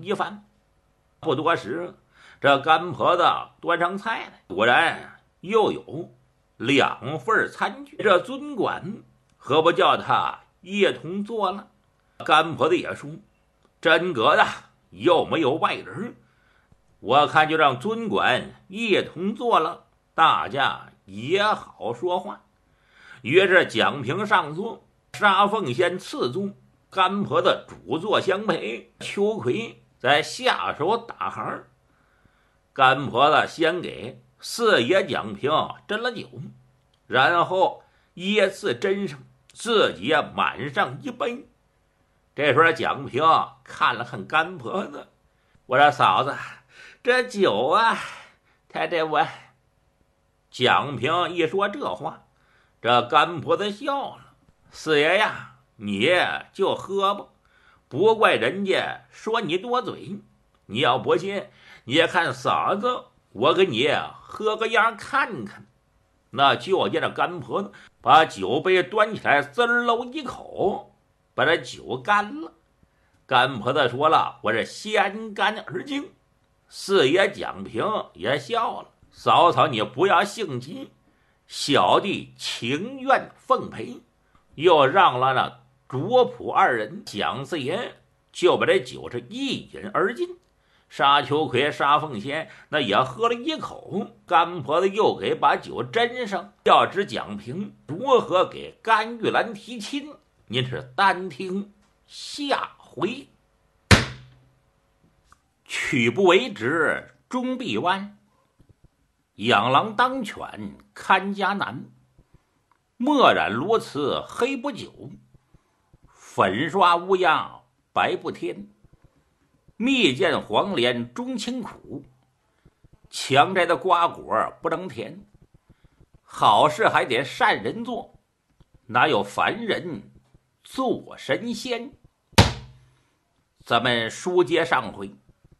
一番。不多时，这干婆子端上菜来，果然又有2份餐具。这尊管何不叫他一同坐了？干婆子也说：“真格的又没有外人，我看就让尊管一同坐了，大家也好说话。”于是蒋平上座，沙凤仙次座，干婆子主座相陪，秋葵在下手打行。干婆子先给四爷蒋平斟了酒，然后依次斟上，自己满上一杯。这时候蒋平看了看干婆子，我说：“嫂子，这酒啊，他这我……”蒋平一说这话，这干婆子笑了：“四爷呀，你就喝吧，不怪人家说你多嘴。你要不信，你也看嫂子，我给你喝个样看看。”那就见这干婆子把酒杯端起来，滋喽一口，把这酒干了。干婆子说了：“我是先干而敬。”四爷蒋平也笑了：“嫂嫂，你不要性急，小弟情愿奉陪。”又让了那卓普二人，蒋四爷就把这酒是一饮而尽。沙秋葵、沙凤仙那也喝了一口，干婆子又给把酒斟上，要知蒋平如何给甘玉兰提亲，您是单听下回。曲不为直终必弯，养狼当犬看家难。墨染罗瓷黑不久，粉刷乌鸦白不添。蜜饯黄连终清苦，强摘的瓜果不能甜。好事还得善人做，哪有凡人做神仙？咱们书接上回，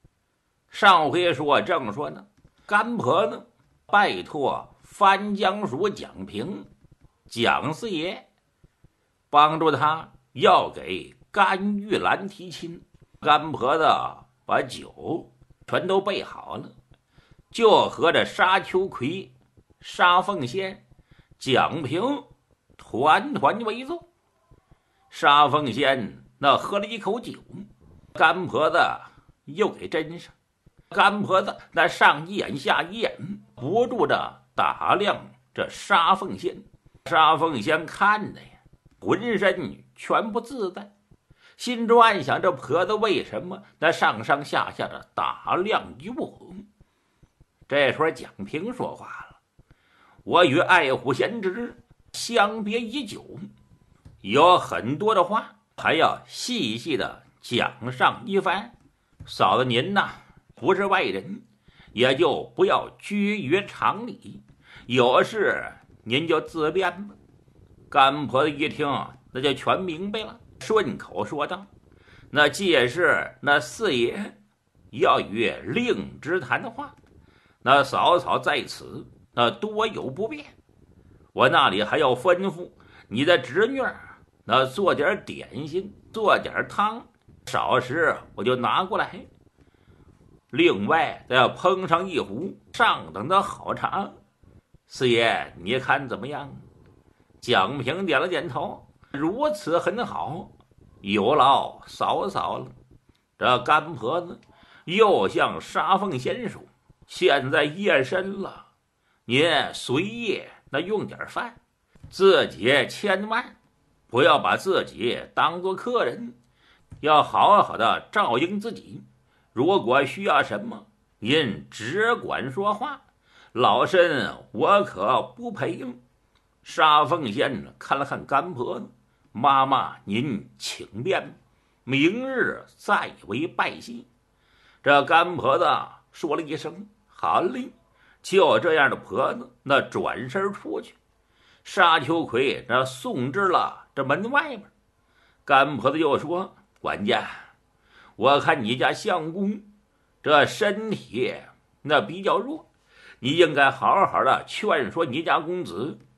正说呢，干婆呢拜托番江署蒋平、蒋四爷帮助他要给甘玉兰提亲。干婆子把酒全都备好了，就和着沙秋葵、沙凤仙、蒋平团团围坐。沙凤仙那喝了一口酒，干婆子又给斟上。干婆子那上一眼下一眼，不住着打量这沙凤仙。沙凤仙看的呀，浑身全不自在，心中暗想：这婆子为什么那上上下下的打量于我？这时候蒋平说话了：“我与爱虎贤侄相别已久，有很多的话还要细细的讲上一番。嫂子您呐，不是外人，也就不要拘于常理，有事您就自便吧。”干婆子一听，那就全明白了，顺口说道：“那既是那四爷要与令之谈的话，那嫂嫂在此那多有不便，我那里还要吩咐你的侄女那做点点心，做点汤，少时我就拿过来。另外再要烹上一壶上等的好茶，四爷你看怎么样？”蒋平点了点头：“如此很好，有劳嫂嫂了。”这干婆子又向沙凤仙说：“现在夜深了，您随夜那用点饭，自己千万不要把自己当作客人，要好好的照应自己。如果需要什么，您只管说话，老身我可不陪。”沙凤仙看了看干婆子：“妈妈您请便，明日再为拜谢。”这干婆子说了一声：“好嘞。”就这样的婆子那转身出去，沙秋葵那送至了这门外边。干婆子又说：“管家，我看你家相公这身体那比较弱，你应该好好的劝说你家公子